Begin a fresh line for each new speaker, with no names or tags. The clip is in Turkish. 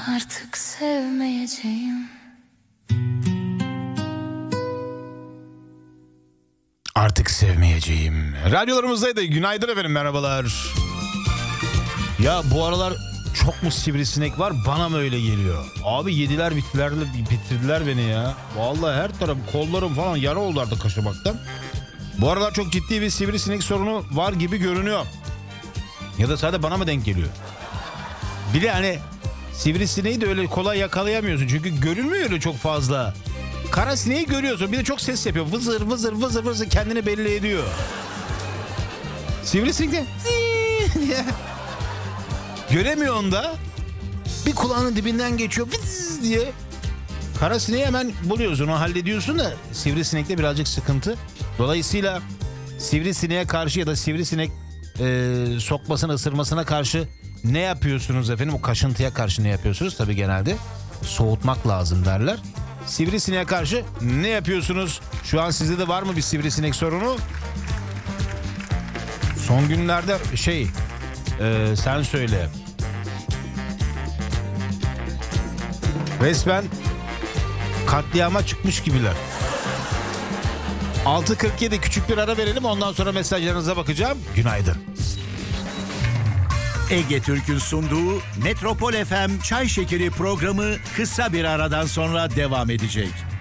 Artık sevmeyeceğim.
Artık sevmeyeceğim. Radyolarımızdaydı. Günaydın efendim, merhabalar. Ya bu aralar çok mu sivrisinek var, bana mı öyle geliyor? Abi yediler bitirdiler beni ya. Vallahi her taraf, kollarım falan yara oldu artık kaşımaktan. Bu aralar çok ciddi bir sivrisinek sorunu var gibi görünüyor. Ya da sadece bana mı denk geliyor? Bir de hani sivrisineği de öyle kolay yakalayamıyorsun. Çünkü görünmüyor öyle çok fazla. Kara sineği görüyorsun. Bir de çok ses yapıyor. Vızır vızır vızır vızır kendini belli ediyor. Sivrisinek de göremiyorsun da bir kulağının dibinden geçiyor vız diye. Kara sineği hemen buluyorsun, onu hallediyorsun da sivrisinekte birazcık sıkıntı. Dolayısıyla sivrisineğe karşı ya da sivrisinek sokmasına, ısırmasına karşı ne yapıyorsunuz efendim? O kaşıntıya karşı ne yapıyorsunuz? Tabii genelde soğutmak lazım derler. Sivrisineğe karşı ne yapıyorsunuz? Şu an sizde de var mı bir sivrisinek sorunu? Son günlerde sen söyle. Resmen katliama çıkmış gibiler. 6.47 küçük bir ara verelim, ondan sonra mesajlarınıza bakacağım. Günaydın.
Ege Türk'ün sunduğu Metropol FM Çay Şekeri programı kısa bir aradan sonra devam edecek.